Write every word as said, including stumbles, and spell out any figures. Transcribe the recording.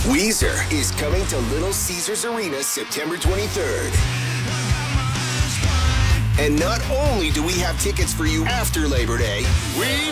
Weezer is coming to Little Caesars Arena September twenty-third. And not only do we have tickets for you after Labor Day, we